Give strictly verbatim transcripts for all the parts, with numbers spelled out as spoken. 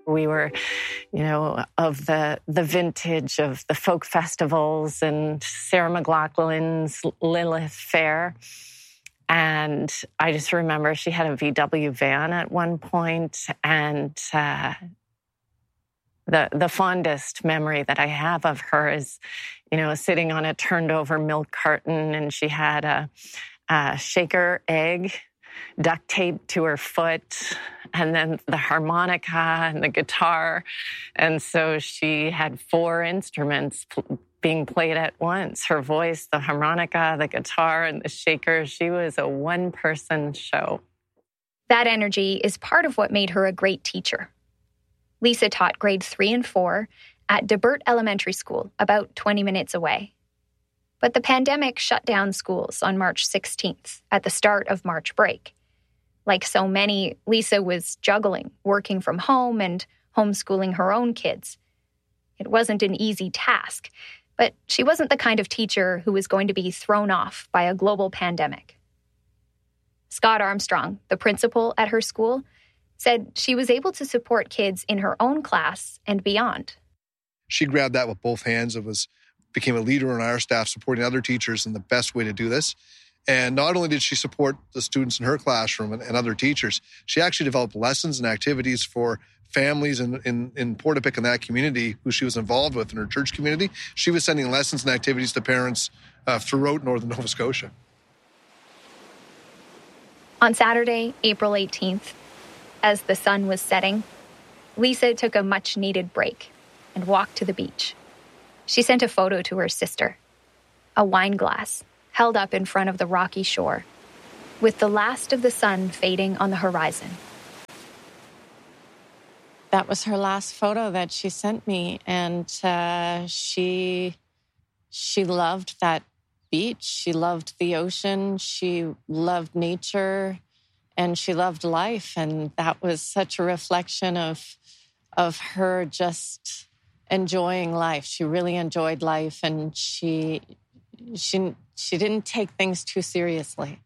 We were, you know, of the the vintage of the folk festivals and Sarah McLachlan's Lilith Fair. And I just remember she had a V W van at one point, and uh, the the fondest memory that I have of her is, you know, sitting on a turned over milk carton, and she had a, a shaker egg duct taped to her foot, and then the harmonica and the guitar. And so she had four instruments pl- being played at once. Her voice, the harmonica, the guitar, and the shaker. She was a one-person show. That energy is part of what made her a great teacher. Lisa taught grades three and four at DeBert Elementary School, about twenty minutes away. But the pandemic shut down schools on March sixteenth, at the start of March break. Like so many, Lisa was juggling, working from home and homeschooling her own kids. It wasn't an easy task, but she wasn't the kind of teacher who was going to be thrown off by a global pandemic. Scott Armstrong, the principal at her school, said she was able to support kids in her own class and beyond. She grabbed that with both hands and was became a leader on our staff, supporting other teachers in the best way to do this. And not only did she support the students in her classroom and, and other teachers, she actually developed lessons and activities for families in, in, in Portapique and that community who she was involved with in her church community. She was sending lessons and activities to parents uh, throughout northern Nova Scotia. On Saturday, April eighteenth, as the sun was setting, Lisa took a much-needed break and walked to the beach. She sent a photo to her sister, a wine glass held up in front of the rocky shore, with the last of the sun fading on the horizon. That was her last photo that she sent me, and uh, she she loved that beach. She loved the ocean. She loved nature, and she loved life. And that was such a reflection of of her just enjoying life. She really enjoyed life, and she she she didn't take things too seriously.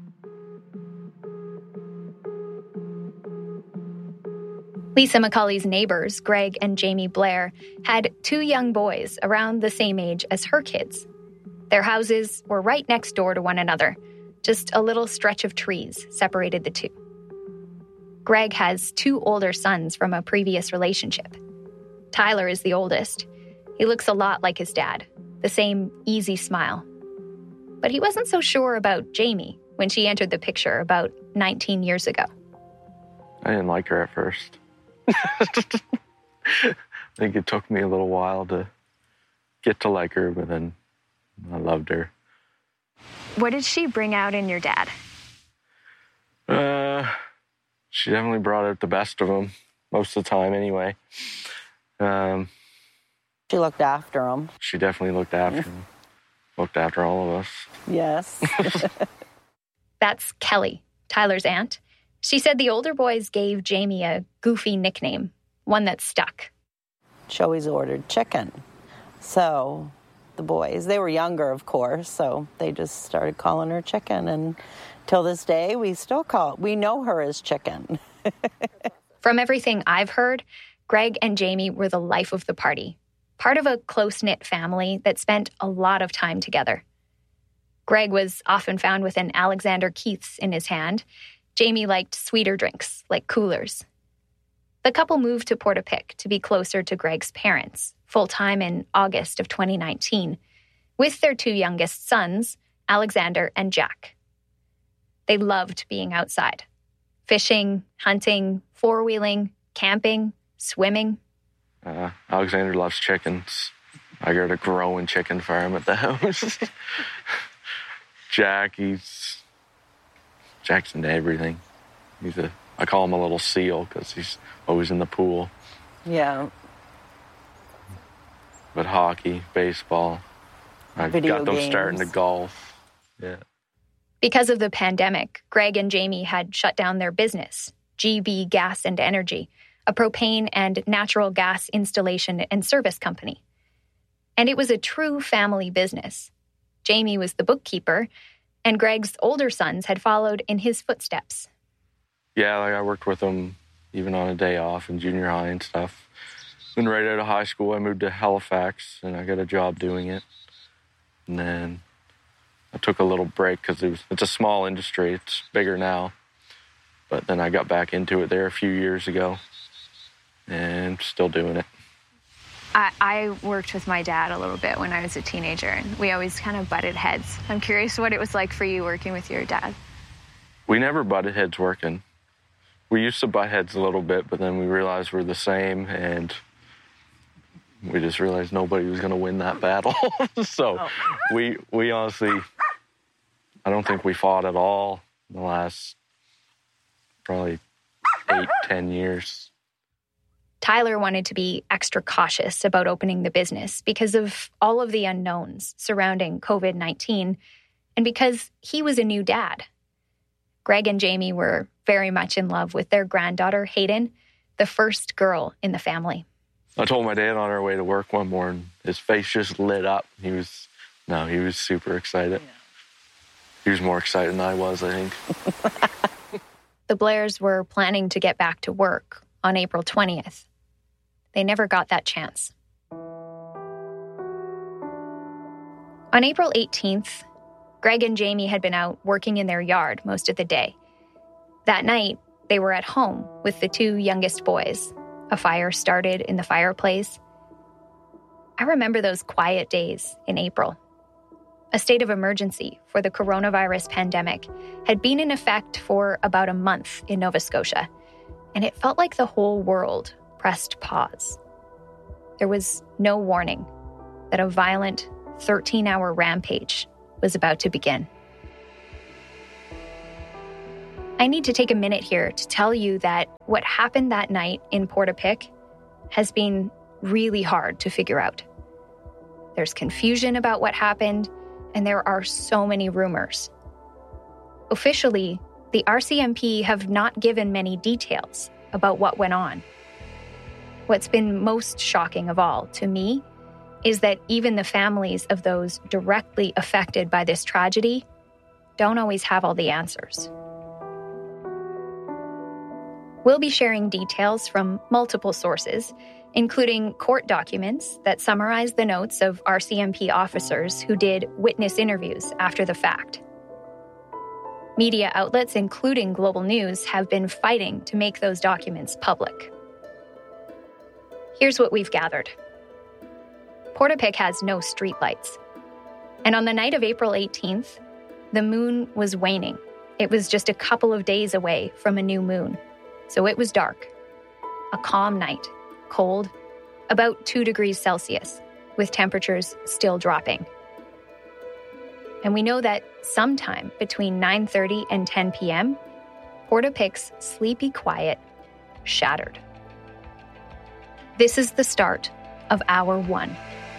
Lisa McCulley's neighbors, Greg and Jamie Blair, had two young boys around the same age as her kids. Their houses were right next door to one another. Just a little stretch of trees separated the two. Greg has two older sons from a previous relationship. Tyler is the oldest. He looks a lot like his dad, the same easy smile. But he wasn't so sure about Jamie when she entered the picture about nineteen years ago. I didn't like her at first. I think it took me a little while to get to like her, but then I loved her. What did she bring out in your dad? Uh, she definitely brought out the best of him, most of the time anyway. Um, she looked after him. She definitely looked after him. Looked after all of us. Yes. That's Kelly, Tyler's aunt. She said the older boys gave Jamie a goofy nickname, one that stuck. She always ordered chicken. So the boys, they were younger, of course, so they just started calling her Chicken. And till this day, we still call, we know her as Chicken. From everything I've heard, Greg and Jamie were the life of the party, part of a close-knit family that spent a lot of time together. Greg was often found with an Alexander Keith's in his hand. Jamie liked sweeter drinks, like coolers. The couple moved to Portapique to be closer to Greg's parents, full-time in August of twenty nineteen, with their two youngest sons, Alexander and Jack. They loved being outside. Fishing, hunting, four-wheeling, camping, swimming. Uh, Alexander loves chickens. I got a growing chicken farm at the house. Jack, he's... Jack's into everything. He's a, I call him a little seal because he's always in the pool. Yeah. But hockey, baseball, I Video got them games. starting to golf. Yeah. Because of the pandemic, Greg and Jamie had shut down their business, G B Gas and Energy, a propane and natural gas installation and service company. And it was a true family business. Jamie was the bookkeeper, and Greg's older sons had followed in his footsteps. Yeah, like I worked with him even on a day off in junior high and stuff. Then right out of high school, I moved to Halifax, and I got a job doing it. And then I took a little break because it was, it's a small industry. It's bigger now. But then I got back into it there a few years ago, and still doing it. I, I worked with my dad a little bit when I was a teenager, and we always kind of butted heads. I'm curious what it was like for you working with your dad. We never butted heads working. We used to butt heads a little bit, but then we realized we're the same, and we just realized nobody was going to win that battle. so oh. we we honestly, I don't think we fought at all in the last probably eight, ten years. Tyler wanted to be extra cautious about opening the business because of all of the unknowns surrounding covid nineteen and because he was a new dad. Greg and Jamie were very much in love with their granddaughter, Hayden, the first girl in the family. I told my dad on our way to work one morning, his face just lit up. He was, no, he was super excited. Yeah. He was more excited than I was, I think. The Blairs were planning to get back to work on April twentieth. They never got that chance. On April eighteenth, Greg and Jamie had been out working in their yard most of the day. That night, they were at home with the two youngest boys. A fire started in the fireplace. I remember those quiet days in April. A state of emergency for the coronavirus pandemic had been in effect for about a month in Nova Scotia, and it felt like the whole world pressed pause. There was no warning that a violent thirteen-hour rampage was about to begin. I need to take a minute here to tell you that what happened that night in Portapique has been really hard to figure out. There's confusion about what happened, and there are so many rumors. Officially, the R C M P have not given many details about what went on. What's been most shocking of all to me is that even the families of those directly affected by this tragedy don't always have all the answers. We'll be sharing details from multiple sources, including court documents that summarize the notes of R C M P officers who did witness interviews after the fact. Media outlets, including Global News, have been fighting to make those documents public. Here's what we've gathered. Portapique has no streetlights. And on the night of April eighteenth, the moon was waning. It was just a couple of days away from a new moon. So it was dark. A calm night, cold, about two degrees Celsius, with temperatures still dropping. And we know that sometime between nine thirty and ten p.m., Portapique's sleepy quiet shattered. This is the start of Hour One.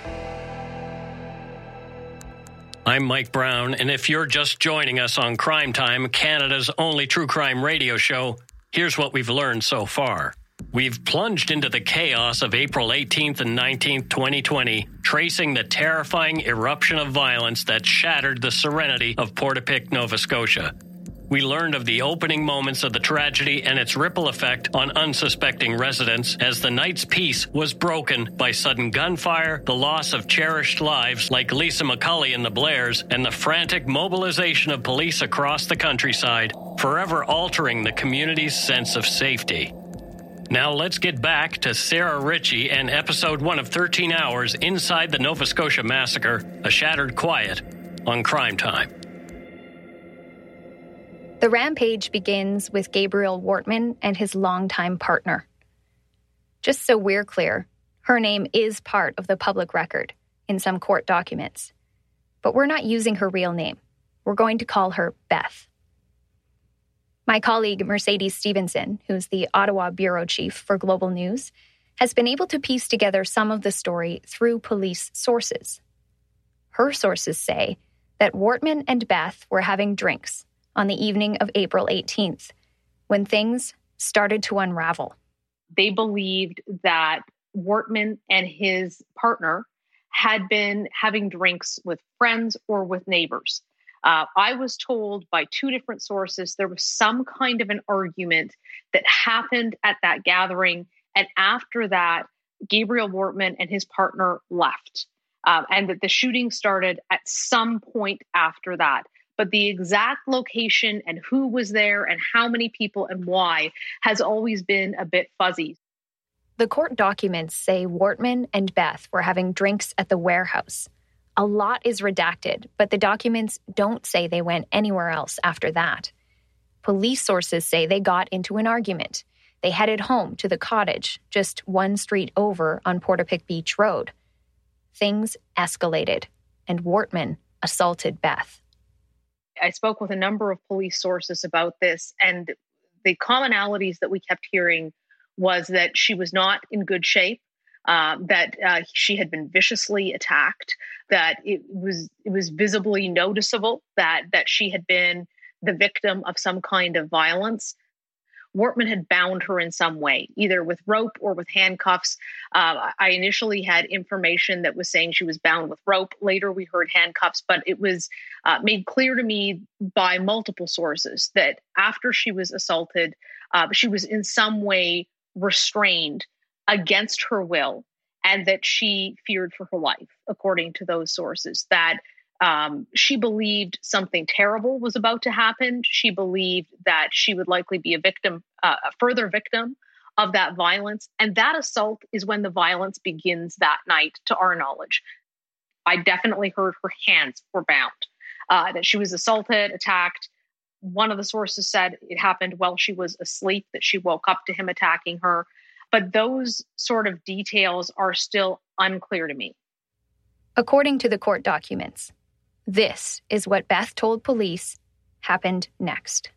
I'm Mike Brown, and if you're just joining us on Crime Time, Canada's only true crime radio show, here's what we've learned so far. We've plunged into the chaos of April eighteenth and nineteenth, twenty twenty, tracing the terrifying eruption of violence that shattered the serenity of Portapique, Nova Scotia. We learned of the opening moments of the tragedy and its ripple effect on unsuspecting residents as the night's peace was broken by sudden gunfire, the loss of cherished lives like Lisa McCulley and the Blairs, and the frantic mobilization of police across the countryside, forever altering the community's sense of safety. Now let's get back to Sarah Ritchie and episode one of thirteen hours Inside the Nova Scotia Massacre, A Shattered Quiet, on Crime Time. The rampage begins with Gabriel Wortman and his longtime partner. Just so we're clear, her name is part of the public record in some court documents. But we're not using her real name. We're going to call her Beth. My colleague Mercedes Stevenson, who's the Ottawa bureau chief for Global News, has been able to piece together some of the story through police sources. Her sources say that Wortman and Beth were having drinks on the evening of April eighteenth, when things started to unravel. They believed that Wortman and his partner had been having drinks with friends or with neighbors. Uh, I was told by two different sources there was some kind of an argument that happened at that gathering. And after that, Gabriel Wortman and his partner left, um, and that the shooting started at some point after that. But the exact location and who was there and how many people and why has always been a bit fuzzy. The court documents say Wortman and Beth were having drinks at the warehouse. A lot is redacted, but the documents don't say they went anywhere else after that. Police sources say they got into an argument. They headed home to the cottage, just one street over on Portapique Beach Road. Things escalated, and Wortman assaulted Beth. I spoke with a number of police sources about this, and the commonalities that we kept hearing was that she was not in good shape, uh, that uh, she had been viciously attacked, that it was it was visibly noticeable that that she had been the victim of some kind of violence. Wortman had bound her in some way, either with rope or with handcuffs. Uh, I initially had information that was saying she was bound with rope. Later, we heard handcuffs, but it was uh, made clear to me by multiple sources that after she was assaulted, uh, she was in some way restrained against her will, and that she feared for her life, according to those sources, that Um, she believed something terrible was about to happen. She believed that she would likely be a victim, uh, a further victim of that violence. And that assault is when the violence begins that night, to our knowledge. I definitely heard her hands were bound, uh, that she was assaulted, attacked. One of the sources said it happened while she was asleep, that she woke up to him attacking her. But those sort of details are still unclear to me. According to the court documents, this is what Beth told police happened next.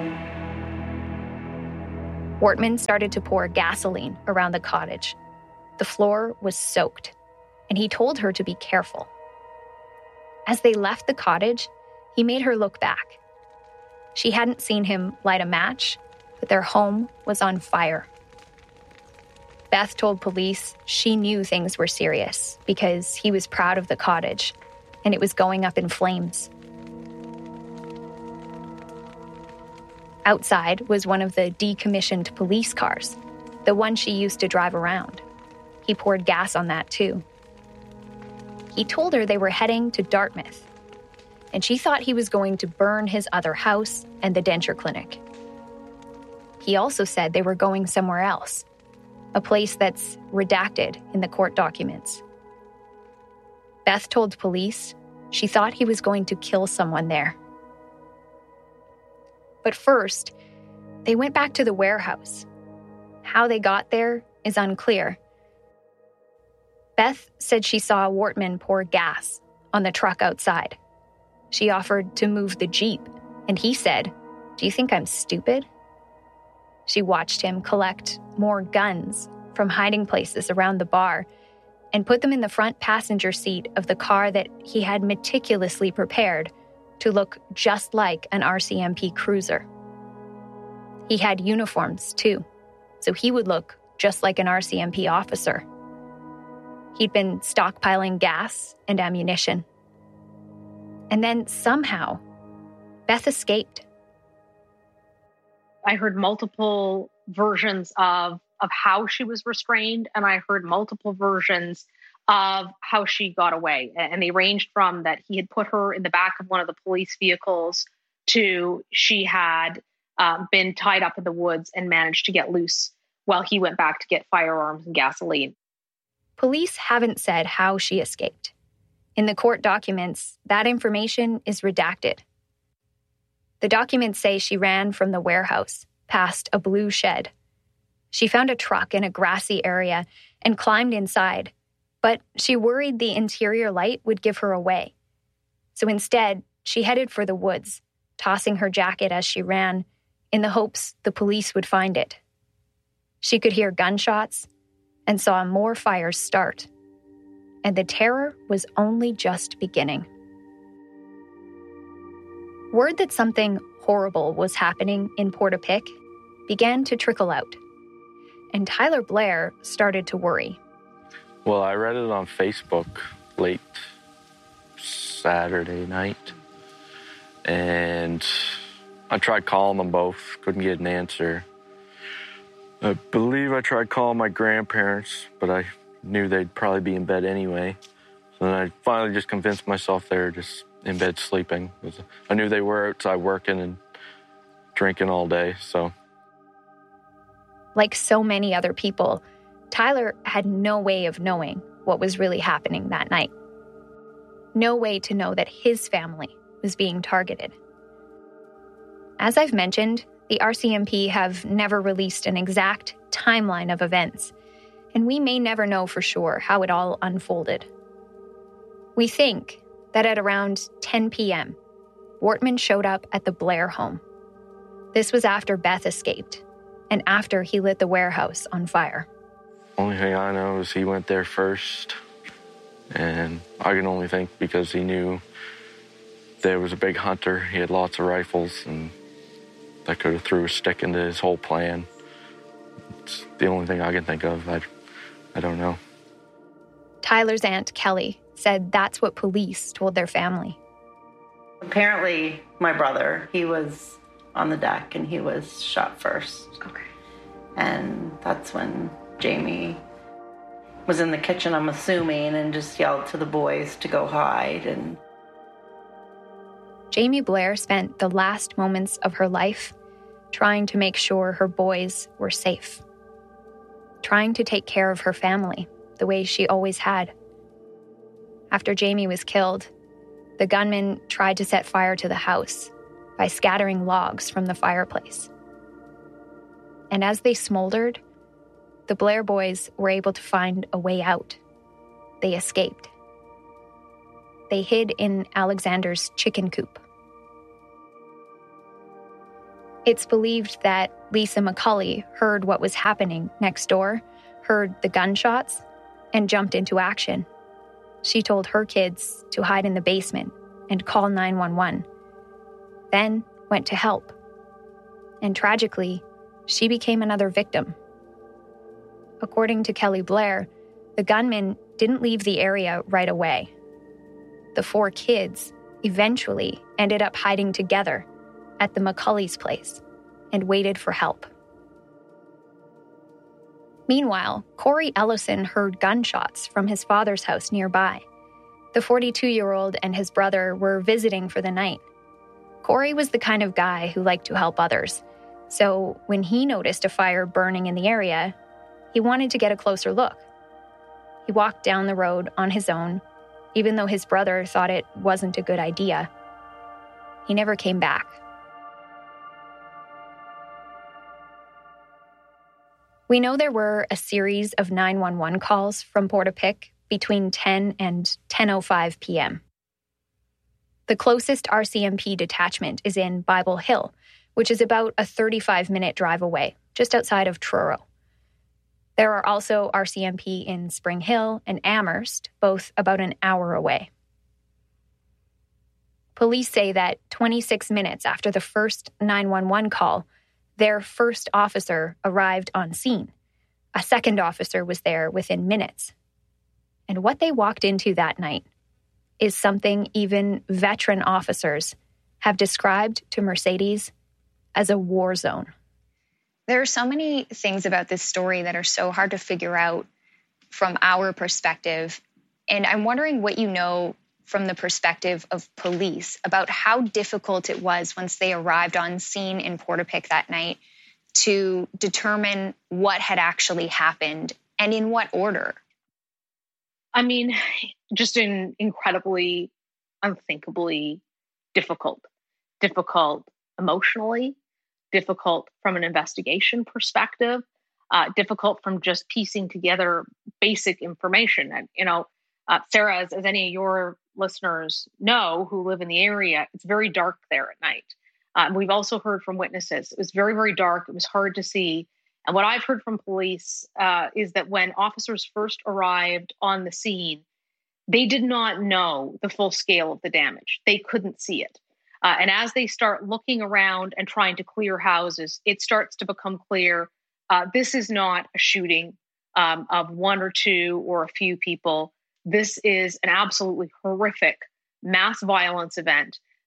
Wortman started to pour gasoline around the cottage. The floor was soaked, and he told her to be careful. As they left the cottage, he made her look back. She hadn't seen him light a match, but their home was on fire. Beth told police she knew things were serious because he was proud of the cottage, and it was going up in flames. Outside was one of the decommissioned police cars, the one she used to drive around. He poured gas on that too. He told her they were heading to Dartmouth, and she thought he was going to burn his other house and the denture clinic. He also said they were going somewhere else, a place that's redacted in the court documents. Beth told police she thought he was going to kill someone there. But first, they went back to the warehouse. How they got there is unclear. Beth said she saw Wortman pour gas on the truck outside. She offered to move the Jeep, and he said, "Do you think I'm stupid?" She watched him collect more guns from hiding places around the bar and put them in the front passenger seat of the car that he had meticulously prepared to look just like an R C M P cruiser. He had uniforms, too, so he would look just like an R C M P officer. He'd been stockpiling gas and ammunition. And then somehow, Beth escaped. I heard multiple versions of of how she was restrained, and I heard multiple versions of how she got away. And they ranged from that he had put her in the back of one of the police vehicles to she had um, been tied up in the woods and managed to get loose while he went back to get firearms and gasoline. Police haven't said how she escaped. In the court documents, that information is redacted. The documents say she ran from the warehouse past a blue shed. She found a truck in a grassy area and climbed inside, but she worried the interior light would give her away. So instead, she headed for the woods, tossing her jacket as she ran, in the hopes the police would find it. She could hear gunshots and saw more fires start. And the terror was only just beginning. Word that something horrible was happening in Portapique began to trickle out. And Tyler Blair started to worry. Well, I read it on Facebook late Saturday night. and I tried calling them both, couldn't get an answer. I believe I tried calling my grandparents, but I knew they'd probably be in bed anyway. So then I finally just convinced myself they were just in bed sleeping. I knew they were outside working and drinking all day, so. Like so many other people, Tyler had no way of knowing what was really happening that night. No way to know that his family was being targeted. As I've mentioned, the R C M P have never released an exact timeline of events, and we may never know for sure how it all unfolded. We think that at around ten p.m., Wortman showed up at the Blair home. This was after Beth escaped, and after he lit the warehouse on fire. Only thing I know is he went there first, and I can only think because he knew there was a big hunter, he had lots of rifles, and that could have threw a stick into his whole plan. It's the only thing I can think of. I, I don't know. Tyler's aunt, Kelly, said that's what police told their family. Apparently, my brother, he was on the deck and he was shot first. Okay. And that's when Jamie was in the kitchen, I'm assuming, and just yelled to the boys to go hide. And Jamie Blair spent the last moments of her life trying to make sure her boys were safe, trying to take care of her family the way she always had. After Jamie was killed, the gunman tried to set fire to the house by scattering logs from the fireplace. And as they smoldered, the Blair boys were able to find a way out. They escaped. They hid in Alexander's chicken coop. It's believed that Lisa McCulley heard what was happening next door, heard the gunshots, and jumped into action. She told her kids to hide in the basement and call nine one one, then went to help. And tragically, she became another victim. According to Kelly Blair, the gunman didn't leave the area right away. The four kids eventually ended up hiding together at the McCulley's place and waited for help. Meanwhile, Corey Ellison heard gunshots from his father's house nearby. The forty-two-year-old and his brother were visiting for the night. Corey was the kind of guy who liked to help others, so when he noticed a fire burning in the area, he wanted to get a closer look. He walked down the road on his own, even though his brother thought it wasn't a good idea. He never came back. We know there were a series of nine one one calls from Portapique between ten and ten oh five p.m. The closest R C M P detachment is in Bible Hill, which is about a thirty-five minute drive away, just outside of Truro. There are also R C M P in Spring Hill and Amherst, both about an hour away. Police say that twenty-six minutes after the first nine one one call, their first officer arrived on scene. A second officer was there within minutes. And what they walked into that night is something even veteran officers have described to Mercedes as a war zone. There are so many things about this story that are so hard to figure out from our perspective. And I'm wondering what you know from the perspective of police about how difficult it was once they arrived on scene in Portapique that night to determine what had actually happened and in what order. I mean, just an incredibly, unthinkably difficult, difficult emotionally, difficult from an investigation perspective, uh, difficult from just piecing together basic information. And, you know, uh, Sarah, as, as any of your listeners know who live in the area, it's very dark there at night. Um, we've also heard from witnesses. It was very, very dark. It was hard to see. And what I've heard from police uh, is that when officers first arrived on the scene, they did not know the full scale of the damage. They couldn't see it. Uh, and as they start looking around and trying to clear houses, it starts to become clear uh, this is not a shooting um, of one or two or a few people. This is an absolutely horrific mass violence event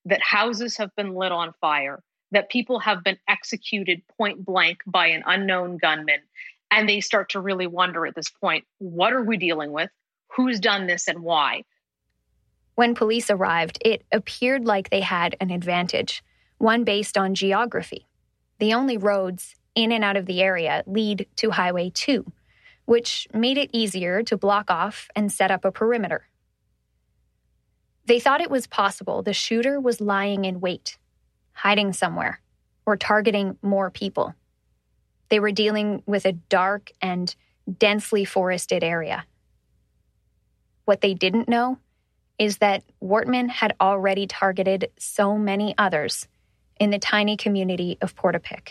that houses have been lit on fire, that people have been executed point blank by an unknown gunman. And they start to really wonder at this point, what are we dealing with? Who's done this and why? When police arrived, it appeared like they had an advantage, one based on geography. The only roads in and out of the area lead to Highway two, which made it easier to block off and set up a perimeter. They thought it was possible the shooter was lying in wait, hiding somewhere, or targeting more people. They were dealing with a dark and densely forested area. What they didn't know is that Wortman had already targeted so many others in the tiny community of Portapique.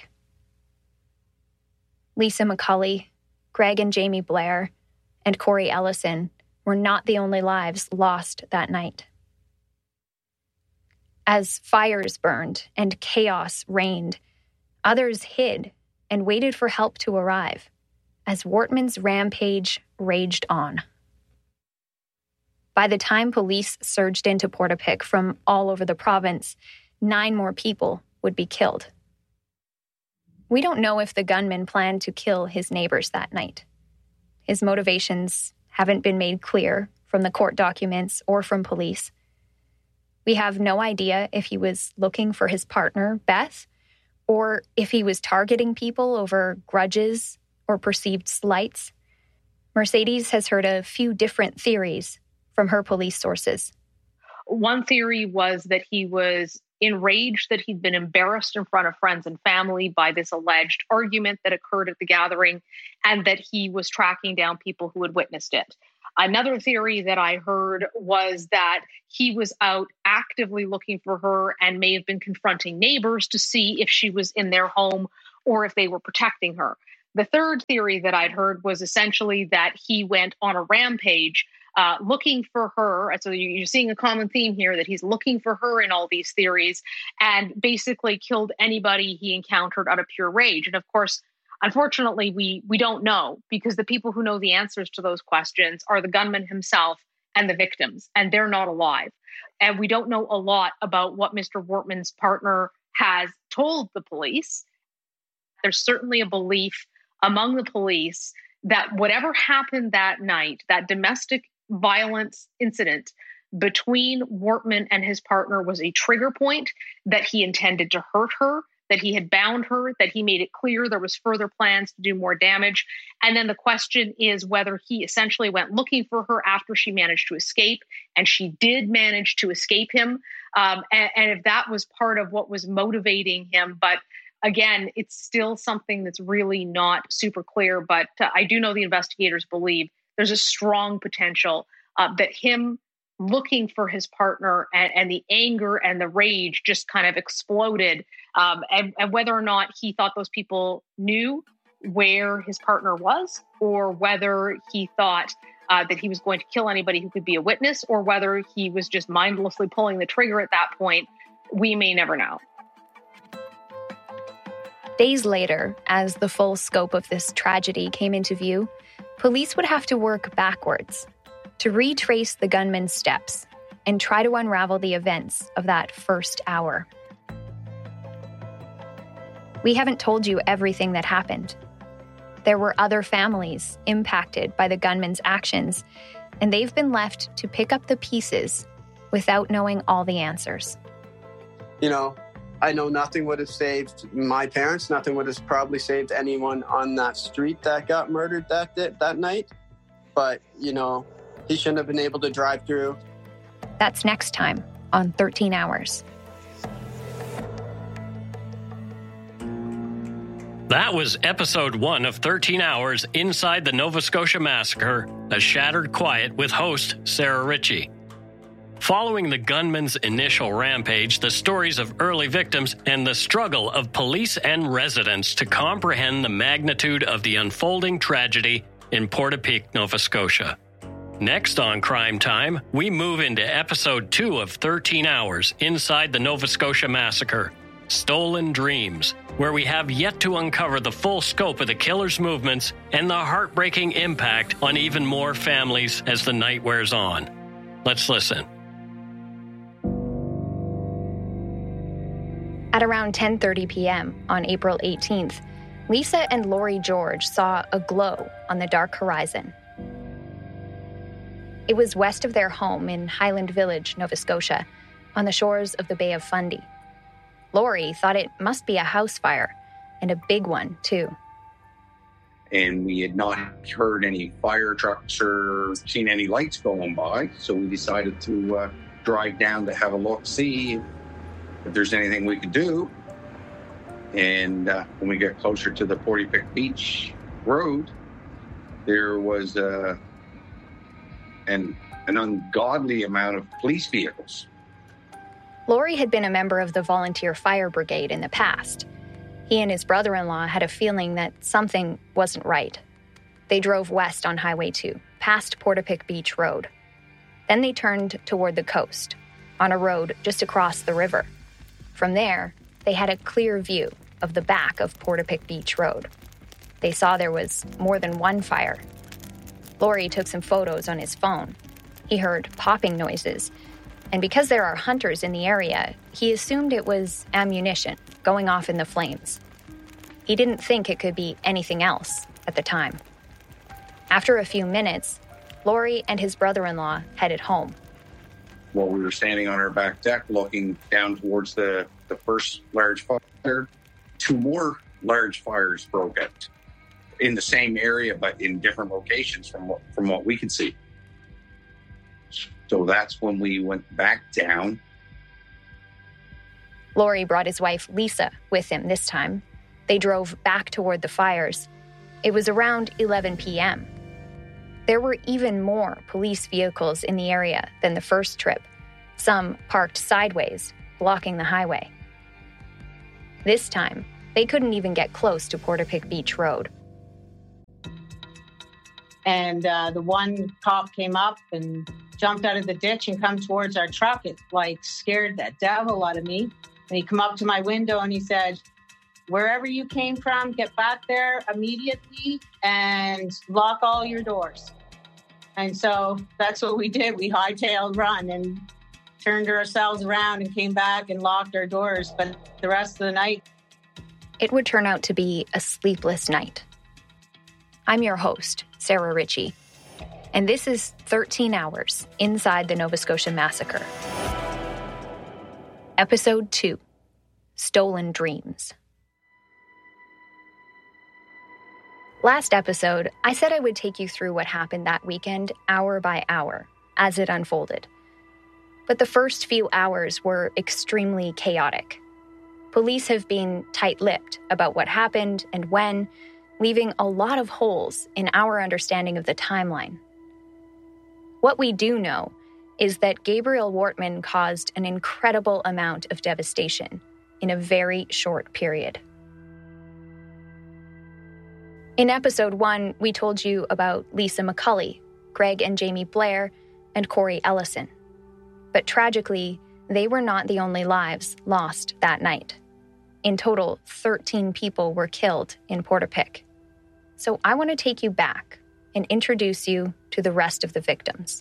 Lisa McCulley, Greg and Jamie Blair, and Corey Ellison were not the only lives lost that night. As fires burned and chaos reigned, others hid and waited for help to arrive as Wortman's rampage raged on. By the time police surged into Portapique from all over the province, nine more people would be killed. We don't know if the gunman planned to kill his neighbors that night. His motivations haven't been made clear from the court documents or from police. We have no idea if he was looking for his partner, Beth, or if he was targeting people over grudges or perceived slights. Mercedes has heard a few different theories from her police sources. One theory was that he was enraged that he'd been embarrassed in front of friends and family by this alleged argument that occurred at the gathering, and that he was tracking down people who had witnessed it. Another theory that I heard was that he was out actively looking for her and may have been confronting neighbors to see if she was in their home or if they were protecting her. The third theory that I'd heard was essentially that he went on a rampage uh, looking for her. So you're seeing a common theme here, that he's looking for her in all these theories, and basically killed anybody he encountered out of pure rage. And of course, unfortunately, we we don't know, because the people who know the answers to those questions are the gunman himself and the victims, and they're not alive. And we don't know a lot about what Mister Wortman's partner has told the police. There's certainly a belief among the police that whatever happened that night, that domestic violence incident between Wortman and his partner, was a trigger point, that he intended to hurt her, that he had bound her, that he made it clear there was further plans to do more damage. And then the question is whether he essentially went looking for her after she managed to escape, and she did manage to escape him. Um, and, and if that was part of what was motivating him. But again, it's still something that's really not super clear. But uh, I do know the investigators believe there's a strong potential uh, that him looking for his partner and, and the anger and the rage just kind of exploded. Um, and, and whether or not he thought those people knew where his partner was, or whether he thought uh, that he was going to kill anybody who could be a witness, or whether he was just mindlessly pulling the trigger at that point, we may never know. Days later, as the full scope of this tragedy came into view, police would have to work backwards to retrace the gunman's steps and try to unravel the events of that first hour. We haven't told you everything that happened. There were other families impacted by the gunman's actions, and they've been left to pick up the pieces without knowing all the answers. You know, I know nothing would have saved my parents. Nothing would have probably saved anyone on that street that got murdered that day, that night. But, you know, he shouldn't have been able to drive through. That's next time on thirteen hours. That was episode one of thirteen hours Inside the Nova Scotia Massacre, A Shattered Quiet with host Sarah Ritchie. Following the gunman's initial rampage, the stories of early victims, and the struggle of police and residents to comprehend the magnitude of the unfolding tragedy in Portapique, Nova Scotia. Next on Crime Time, we move into episode two of thirteen hours Inside the Nova Scotia Massacre, Stolen Dreams, where we have yet to uncover the full scope of the killer's movements and the heartbreaking impact on even more families as the night wears on. Let's listen. At around ten thirty p.m. on April eighteenth, Lisa and Lori George saw a glow on the dark horizon. It was west of their home in Highland Village, Nova Scotia, on the shores of the Bay of Fundy. Lori thought it must be a house fire, and a big one, too. And we had not heard any fire trucks or seen any lights going by, so we decided to uh, drive down to have a look, see if there's anything we could do. And uh, when we got closer to the Portapique Beach Road, there was uh, an, an ungodly amount of police vehicles. Lori had been a member of the Volunteer Fire Brigade in the past. He and his brother-in-law had a feeling that something wasn't right. They drove west on Highway two, past Portapique Beach Road. Then they turned toward the coast, on a road just across the river. From there, they had a clear view of the back of Portapique Beach Road. They saw there was more than one fire. Lori took some photos on his phone. He heard popping noises, and because there are hunters in the area, he assumed it was ammunition going off in the flames. He didn't think it could be anything else at the time. After a few minutes, Lori and his brother-in-law headed home. While we were standing on our back deck looking down towards the, the first large fire, two more large fires broke out in the same area, but in different locations from what, from what we could see. So that's when we went back down. Lori brought his wife, Lisa, with him this time. They drove back toward the fires. It was around eleven p.m. There were even more police vehicles in the area than the first trip, some parked sideways, blocking the highway. This time, they couldn't even get close to Portapique Beach Road. And uh, the one cop came up and jumped out of the ditch and come towards our truck. It like scared the devil out of me. And he come up to my window and he said, "Wherever you came from, get back there immediately and lock all your doors." And so that's what we did. We hightailed run and turned ourselves around and came back and locked our doors. But the rest of the night, it would turn out to be a sleepless night. I'm your host, Sarah Ritchie, and this is thirteen hours inside the Nova Scotia Massacre. Episode two, Stolen Dreams. Last episode, I said I would take you through what happened that weekend, hour by hour, as it unfolded. But the first few hours were extremely chaotic. Police have been tight-lipped about what happened and when, leaving a lot of holes in our understanding of the timeline. What we do know is that Gabriel Wortman caused an incredible amount of devastation in a very short period. In episode one, we told you about Lisa McCulley, Greg and Jamie Blair, and Corey Ellison. But tragically, they were not the only lives lost that night. In total, thirteen people were killed in Portapique. So I want to take you back and introduce you to the rest of the victims.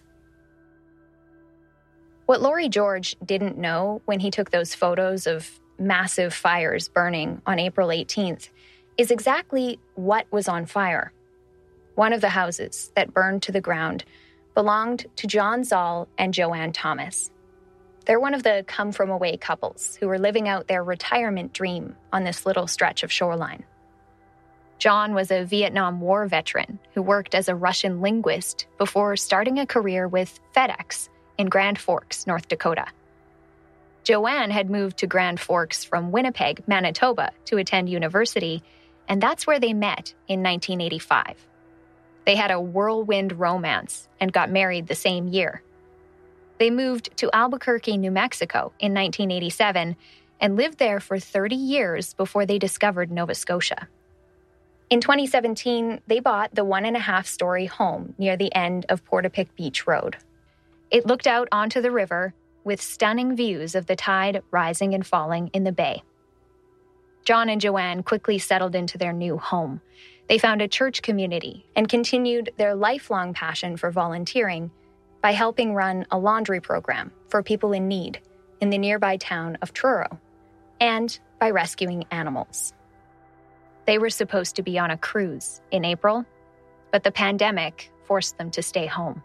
What Lori George didn't know when he took those photos of massive fires burning on April eighteenth is exactly what was on fire. One of the houses that burned to the ground belonged to John Zoll and Joanne Thomas. They're one of the come-from-away couples who were living out their retirement dream on this little stretch of shoreline. John was a Vietnam War veteran who worked as a Russian linguist before starting a career with FedEx in Grand Forks, North Dakota. Joanne had moved to Grand Forks from Winnipeg, Manitoba, to attend university, and that's where they met in nineteen eighty-five. They had a whirlwind romance and got married the same year. They moved to Albuquerque, New Mexico in nineteen eighty-seven and lived there for thirty years before they discovered Nova Scotia. In twenty seventeen, they bought the one and a half story home near the end of Portapique Beach Road. It looked out onto the river with stunning views of the tide rising and falling in the bay. John and Joanne quickly settled into their new home. They found a church community and continued their lifelong passion for volunteering by helping run a laundry program for people in need in the nearby town of Truro. and by rescuing animals. They were supposed to be on a cruise in April, but the pandemic forced them to stay home.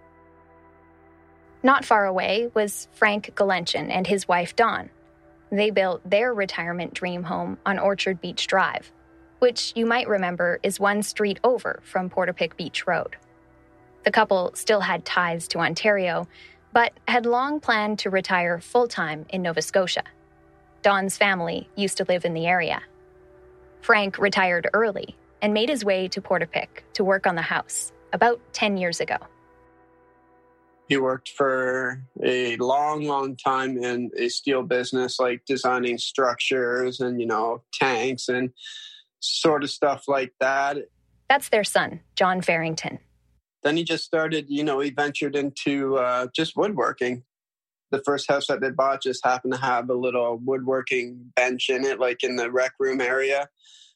Not far away was Frank Galenchin and his wife Dawn. They built their retirement dream home on Orchard Beach Drive, which you might remember is one street over from Portapique Beach Road. The couple still had ties to Ontario, but had long planned to retire full-time in Nova Scotia. Dawn's family used to live in the area. Frank retired early and made his way to Portapique to work on the house about ten years ago. He worked for a long, long time in a steel business, like designing structures and, you know, tanks and sort of stuff like that. That's their son, John Farrington. Then he just started, you know, he ventured into uh, just woodworking. The first house that they bought just happened to have a little woodworking bench in it, like in the rec room area.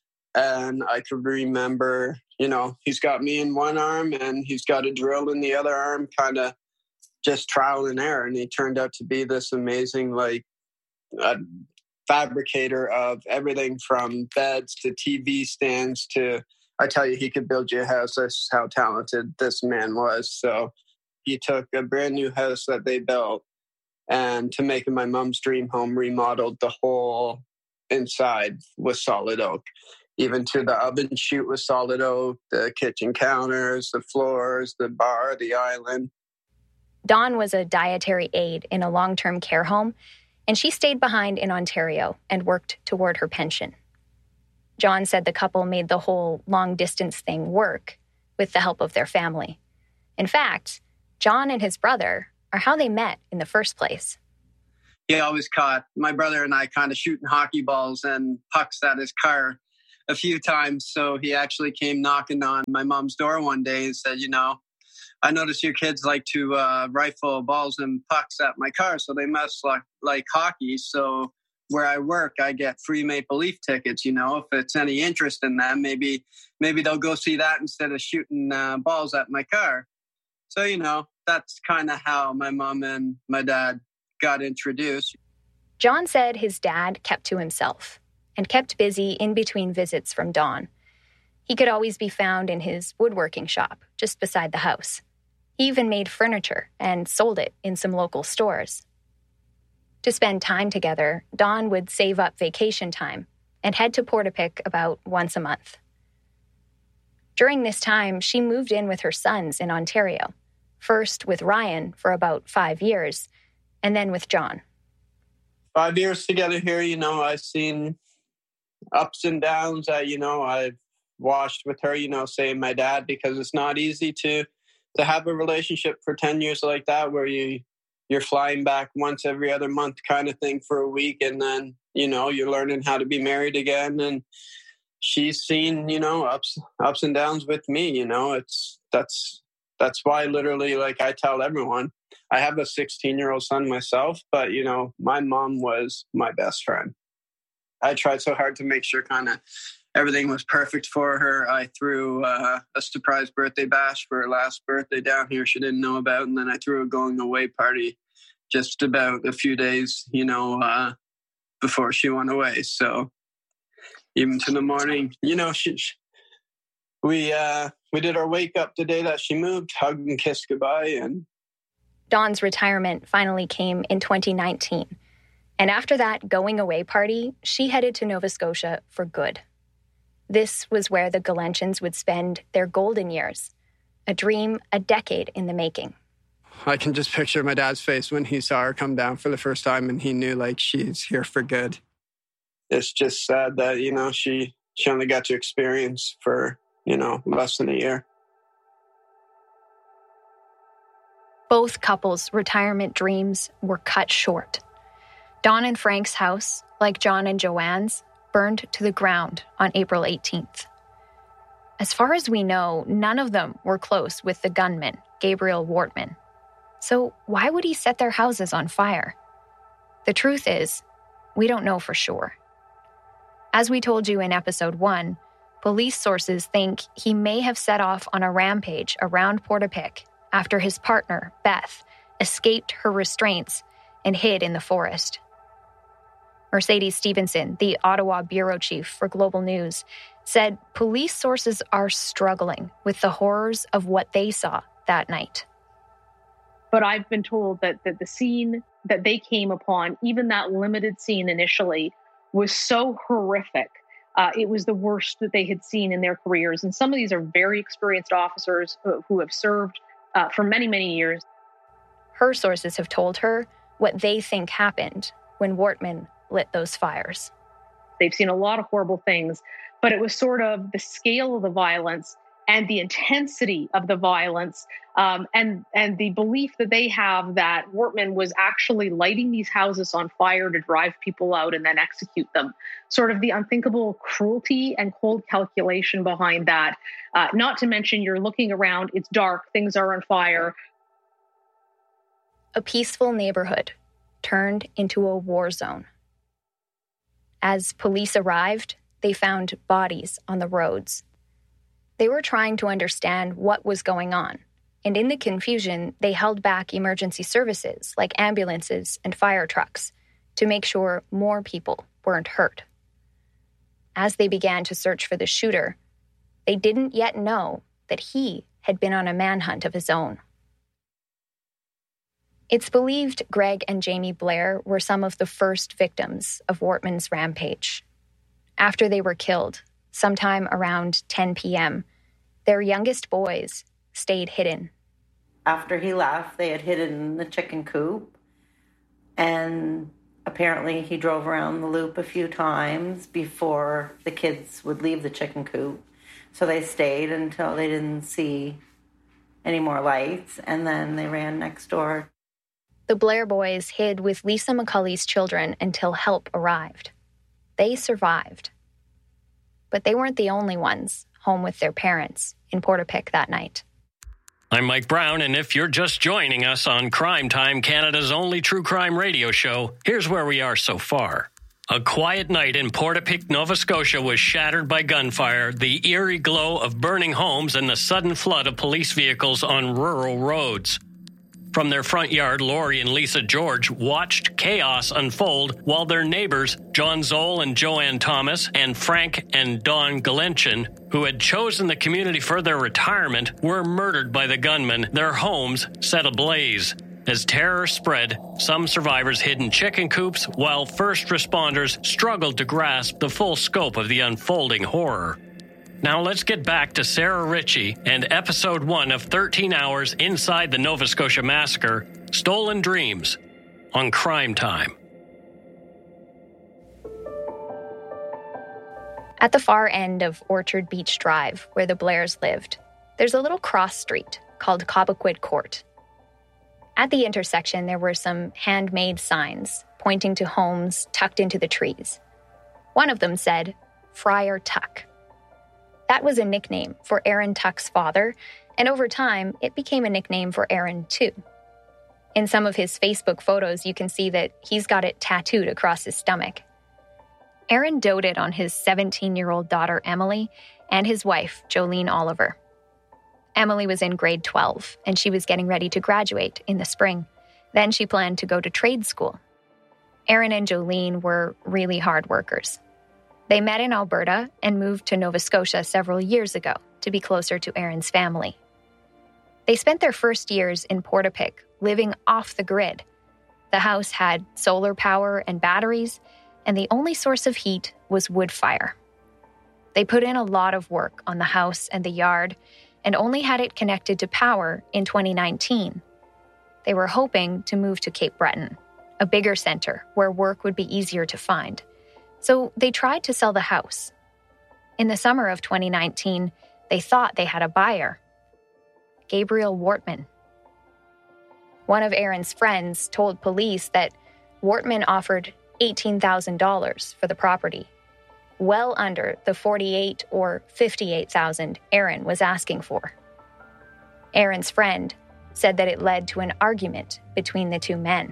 And I could remember, you know, he's got me in one arm and he's got a drill in the other arm, kind of just trial and error. And he turned out to be this amazing, like, uh, fabricator of everything from beds to T V stands to, I tell you, he could build you a house. That's how talented this man was. So he took a brand new house that they built and to make it my mom's dream home, remodeled the whole inside with solid oak. Even to the oven chute was solid oak, the kitchen counters, the floors, the bar, the island. Dawn was a dietary aide in a long-term care home, and she stayed behind in Ontario and worked toward her pension. John said the couple made the whole long-distance thing work with the help of their family. In fact, John and his brother are how they met in the first place. He always caught my brother and I kind of shooting hockey balls and pucks at his car a few times. So he actually came knocking on my mom's door one day and said, you know, I noticed your kids like to uh, rifle balls and pucks at my car, so they must like, like hockey. So where I work, I get free Maple Leaf tickets. You know, if it's any interest in them, maybe maybe they'll go see that instead of shooting uh, balls at my car. So, you know, that's kind of how my mom and my dad got introduced. John said his dad kept to himself and kept busy in between visits from Dawn. He could always be found in his woodworking shop just beside the house. He even made furniture and sold it in some local stores. To spend time together, Dawn would save up vacation time and head to Portapique about once a month. During this time, she moved in with her sons in Ontario, first with Ryan for about five years, and then with John. Five years together here, you know, I've seen ups and downs. I, you know, I've watched with her, you know, say my dad, because it's not easy to to have a relationship for ten years like that, where you, you're flying back once every other month kind of thing for a week. And then, you know, you're learning how to be married again. And she's seen, you know, ups, ups and downs with me, you know, it's, that's, that's why literally, like I tell everyone, I have a sixteen year old son myself, but you know, my mom was my best friend. I tried so hard to make sure kind of everything was perfect for her. I threw uh, a surprise birthday bash for her last birthday down here she didn't know about. And then I threw a going away party just about a few days, you know, uh, before she went away. So even to the morning, you know, she, she, we uh, we did our wake up the day that she moved, hugged and kissed goodbye. And Dawn's retirement finally came in twenty nineteen. And after that going away party, she headed to Nova Scotia for good. This was where the Galenchins would spend their golden years, a dream a decade in the making. I can just picture my dad's face when he saw her come down for the first time and he knew, like, she's here for good. It's just sad that, you know, she, she only got to experience for, you know, less than a year. Both couples' retirement dreams were cut short. Dawn and Frank's house, like John and Joanne's, burned to the ground on April eighteenth. As far as we know, none of them were close with the gunman, Gabriel Wortman. So why would he set their houses on fire? The truth is, we don't know for sure. As we told you in episode one, police sources think he may have set off on a rampage around Portapique after his partner, Beth, escaped her restraints and hid in the forest. Mercedes Stevenson, the Ottawa bureau chief for Global News, said police sources are struggling with the horrors of what they saw that night. But I've been told that, that the scene that they came upon, even that limited scene initially, was so horrific. Uh, it was the worst that they had seen in their careers. And some of these are very experienced officers who, who have served uh, for many, many years. Her sources have told her what they think happened when Wortman lit those fires. They've seen a lot of horrible things, but it was sort of the scale of the violence and the intensity of the violence um, and, and the belief that they have that Wortman was actually lighting these houses on fire to drive people out and then execute them. Sort of the unthinkable cruelty and cold calculation behind that. Uh, not to mention you're looking around, it's dark, things are on fire. A peaceful neighborhood turned into a war zone. As police arrived, they found bodies on the roads. They were trying to understand what was going on, and in the confusion, they held back emergency services like ambulances and fire trucks to make sure more people weren't hurt. As they began to search for the shooter, they didn't yet know that he had been on a manhunt of his own. It's believed Greg and Jamie Blair were some of the first victims of Wortman's rampage. After they were killed, sometime around ten p.m., their youngest boys stayed hidden. After he left, they had hidden the chicken coop, and apparently he drove around the loop a few times before the kids would leave the chicken coop. So they stayed until they didn't see any more lights, and then they ran next door. The Blair boys hid with Lisa McCulley's children until help arrived. They survived. But they weren't the only ones home with their parents in Portapique that night. I'm Mike Brown, and if you're just joining us on Crime Time, Canada's only true crime radio show, here's where we are so far. A quiet night in Portapique, Nova Scotia was shattered by gunfire, the eerie glow of burning homes, and the sudden flood of police vehicles on rural roads. From their front yard, Lori and Lisa George watched chaos unfold while their neighbors, John Zoll and Joanne Thomas, and Frank and Dawn Galenchin, who had chosen the community for their retirement, were murdered by the gunman, their homes set ablaze. As terror spread, some survivors hid in chicken coops, while first responders struggled to grasp the full scope of the unfolding horror. Now let's get back to Sarah Ritchie and episode one of thirteen hours Inside the Nova Scotia Massacre, Stolen Dreams, on Crime Time. At the far end of Orchard Beach Drive, where the Blairs lived, there's a little cross street called Cobequid Court. At the intersection, there were some handmade signs pointing to homes tucked into the trees. One of them said, Friar Tuck. That was a nickname for Aaron Tuck's father, and over time, it became a nickname for Aaron, too. In some of his Facebook photos, you can see that he's got it tattooed across his stomach. Aaron doted on his seventeen-year-old daughter, Emily, and his wife, Jolene Oliver. Emily was in grade twelve, and she was getting ready to graduate in the spring. Then she planned to go to trade school. Aaron and Jolene were really hard workers. They met in Alberta and moved to Nova Scotia several years ago to be closer to Aaron's family. They spent their first years in Portapique living off the grid. The house had solar power and batteries, and the only source of heat was wood fire. They put in a lot of work on the house and the yard and only had it connected to power in twenty nineteen. They were hoping to move to Cape Breton, a bigger center where work would be easier to find. So they tried to sell the house. In the summer of twenty nineteen, they thought they had a buyer. Gabriel Wortman. One of Aaron's friends told police that Wortman offered eighteen thousand dollars for the property, well under the forty-eight thousand dollars or fifty-eight thousand dollars Aaron was asking for. Aaron's friend said that it led to an argument between the two men.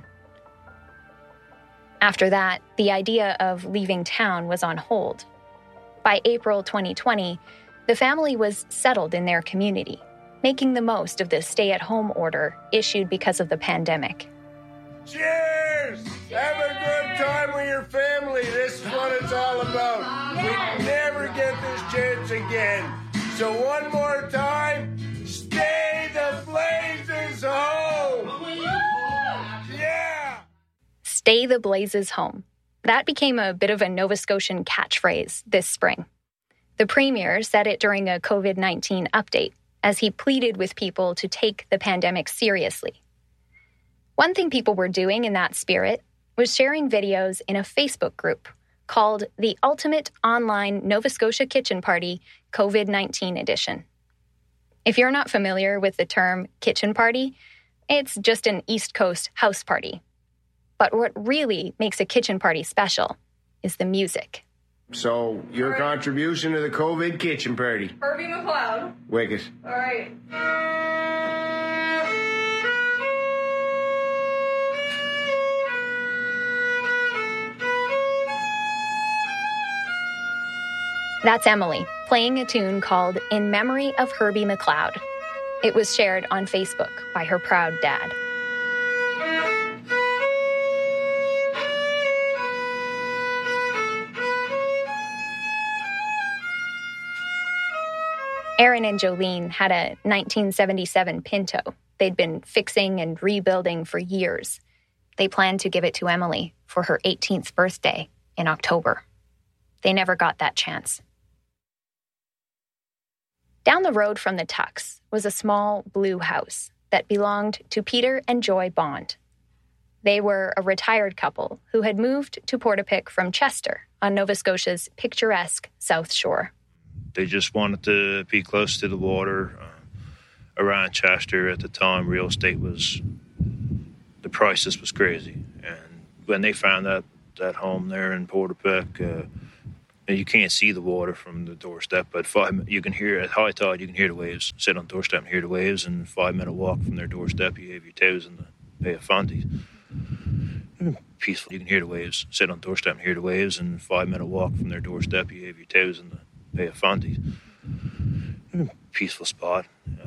After that, the idea of leaving town was on hold. By April twenty twenty, the family was settled in their community, making the most of the stay-at-home order issued because of the pandemic. Cheers! Cheers! Have a good time with your family. This is what it's all about. We never get this chance again. So one more time, stay the blazes home! Yeah! Stay the blazes home. That became a bit of a Nova Scotian catchphrase this spring. The Premier said it during a covid nineteen update as he pleaded with people to take the pandemic seriously. One thing people were doing in that spirit was sharing videos in a Facebook group called the Ultimate Online Nova Scotia Kitchen Party covid nineteen Edition. If you're not familiar with the term kitchen party, it's just an East Coast house party. But what really makes a kitchen party special is the music. So, your right. contribution to the COVID kitchen party. Herbie McLeod. Wicked. All right. That's Emily, playing a tune called In Memory of Herbie McLeod. It was shared on Facebook by her proud dad. Aaron and Jolene had a nineteen seventy-seven Pinto they'd been fixing and rebuilding for years. They planned to give it to Emily for her eighteenth birthday in October. They never got that chance. Down the road from the Tucks was a small blue house that belonged to Peter and Joy Bond. They were a retired couple who had moved to Portapique from Chester on Nova Scotia's picturesque South Shore. They just wanted to be close to the water. Uh, around Chester at the time, real estate was, the prices was crazy. And when they found that, that home there in Portapique, uh, you can't see the water from the doorstep, but five, you can hear, at high tide, you can hear the waves. Sit on the doorstep and hear the waves, and five minute walk from their doorstep, you have your toes in the Bay of Fundy. Peaceful. You can hear the waves. Sit on the doorstep and hear the waves, and five minute walk from their doorstep, you have your toes in the Bay of Fundy. Peaceful spot. Uh,